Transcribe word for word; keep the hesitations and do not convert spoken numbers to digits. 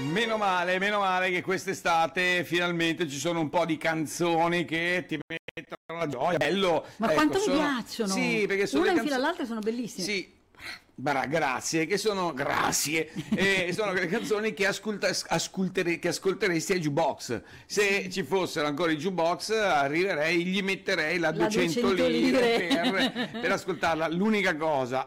Meno male, meno male che quest'estate finalmente ci sono un po' di canzoni che ti mettono la gioia. Bello. Ma ecco, quanto sono... mi piacciono! Sì, perché sono Una le in fila canzoni... all'altra sono bellissime. Sì. Bra- grazie, che sono grazie, e sono le canzoni che, ascolta, ascoltere, che ascolteresti ai jukebox. Se ci fossero ancora i jukebox, arriverei, gli metterei la, la duecento lire, lire. Per, per ascoltarla. L'unica cosa,